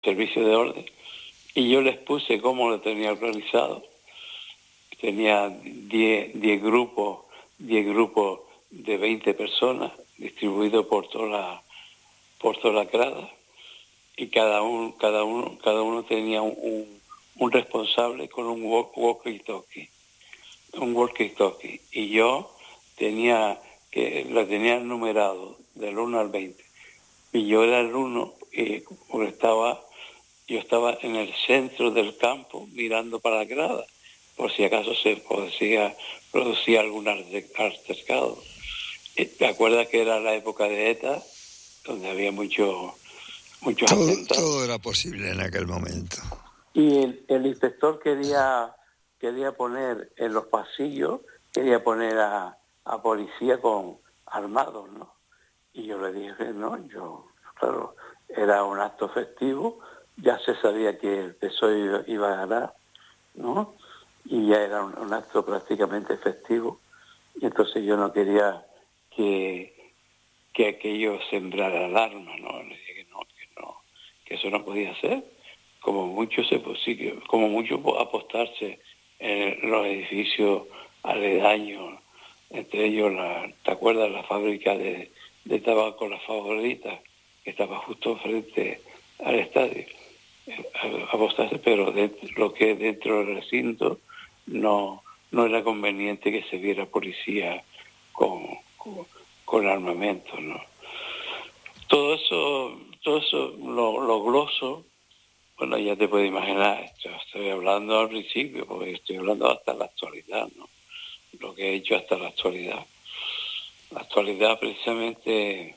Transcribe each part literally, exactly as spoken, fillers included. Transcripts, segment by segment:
servicio de orden, y yo les puse cómo lo tenía organizado. Tenía diez grupos, diez grupos de veinte personas distribuidos por toda la, por toda la grada, y cada uno, cada uno, cada uno tenía un, un, un responsable con un walkie-talkie, un walkie-talkie, y yo tenía que lo tenía numerado del uno al veinte, y yo era el uno, y estaba, yo estaba en el centro del campo mirando para la grada, por si acaso se podía producir algún altercado. ¿Te acuerdas que era la época de ETA, donde había mucho, muchos todo, atentados? Todo era posible en aquel momento. Y el, el inspector quería, quería poner en los pasillos, quería poner a, a policía con armados, ¿no? Y yo le dije, no, yo, claro, era un acto festivo, ya se sabía que el P S O E iba a ganar, ¿no? Y ya era un, un acto prácticamente festivo, y entonces yo no quería que, que aquello sembrara alarma, ¿no? Le dije que no, que no, que eso no podía ser, como mucho se posible, como mucho apostarse en los edificios aledaños, entre ellos, la, ¿te acuerdas la fábrica de, de tabaco La Favorita, que estaba justo frente al estadio? Apostarse, pero de, lo que dentro del recinto no, no era conveniente que se viera policía con, con, con armamento, ¿no? Todo eso, todo eso lo, lo gloso, bueno, ya te puedes imaginar, esto, estoy hablando al principio, porque estoy hablando hasta la actualidad, ¿no? Lo que he hecho hasta la actualidad. La actualidad, precisamente,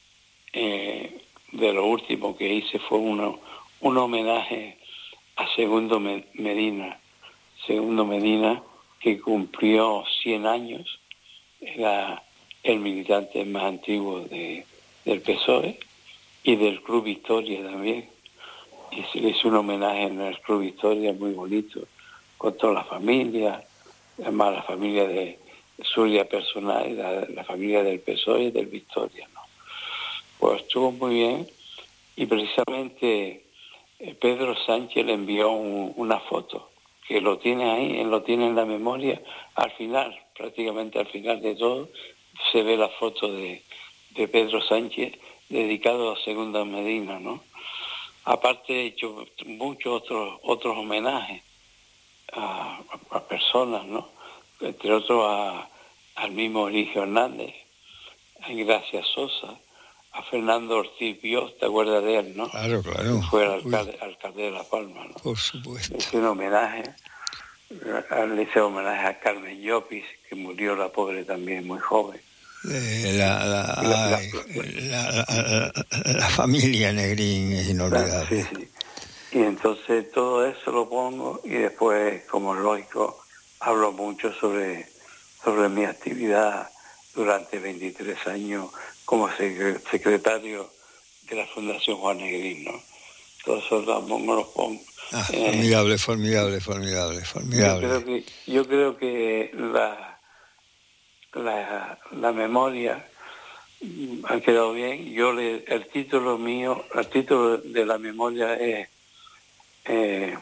eh, de lo último que hice fue uno, un homenaje a Segundo Medina, Segundo Medina, que cumplió cien años, era el militante más antiguo de, del P S O E y del Club Victoria también. Y se le hizo un homenaje en el Club Victoria muy bonito, con toda la familia, además la familia de suya personal y la, la familia del P S O E y del Victoria, ¿no? Pues estuvo muy bien, y precisamente Pedro Sánchez le envió un, una foto, que lo tiene ahí, lo tiene en la memoria, al final, prácticamente al final de todo, se ve la foto de, de Pedro Sánchez dedicado a Segundo Medina, ¿no? Aparte he hecho muchos otros otros homenajes a, a personas, ¿no? Entre otros a, al mismo Eligio Hernández, a Gracia Sosa, a Fernando Ortiz Bios, ¿te acuerdas de él, no? Claro, claro. Que fue el alcalde, alcalde de La Palma, ¿no? Por supuesto. Hice un homenaje, le hice homenaje a Carmen Llopis, que murió la pobre también muy joven. Eh, la, la, la, ay, la, la, la, la familia Negrín es inolvidable. Sí, sí. Y entonces todo eso lo pongo, y después, como lógico, hablo mucho sobre, sobre mi actividad durante veintitrés años como secretario de la Fundación Juan Negrín, ¿no? Todo eso lo pongo, lo pongo. Ah, eh, formidable, formidable, formidable, formidable. Yo creo que, yo creo que la, la, la memoria ha quedado bien. Yo le, el título mío, el título de la memoria es eh,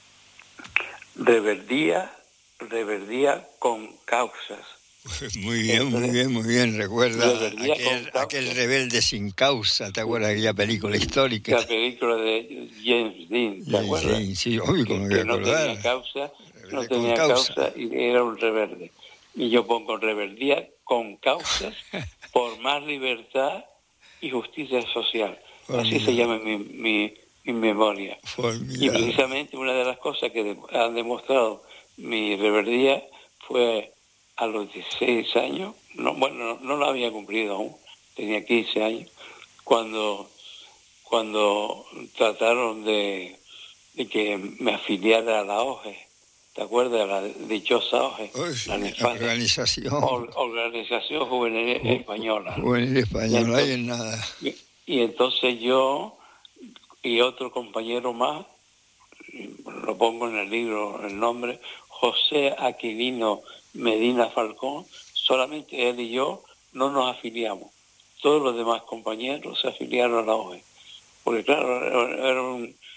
Rebeldía, rebeldía con causas. Muy bien, Entonces, muy bien, muy bien. Recuerda aquel, aquel rebelde sin causa, ¿te acuerdas de aquella película histórica? La película de James Dean, ¿te James acuerdas? Dean, sí, obvio, que, como que que no tenía causa, no tenía causa. causa y era un rebelde. Y yo pongo rebeldía con causas por más libertad y justicia social. Formidable. Así se llama mi, mi, mi memoria. Formidable. Y precisamente una de las cosas que de, han demostrado mi rebeldía fue a los dieciséis años, no, bueno, no, no lo había cumplido aún, tenía quince años, cuando, cuando trataron de, de que me afiliara a la O G E. ¿Te acuerdas de la dichosa O G E? Uy, la nefasta, organización. Or, Organización Juvenil Ju, Española. Juvenil Española, ahí en nada. Y, y entonces yo y otro compañero más, lo pongo en el libro el nombre, José Aquilino Medina Falcón, solamente él y yo no nos afiliamos. Todos los demás compañeros se afiliaron a la O G E. porque claro, era un,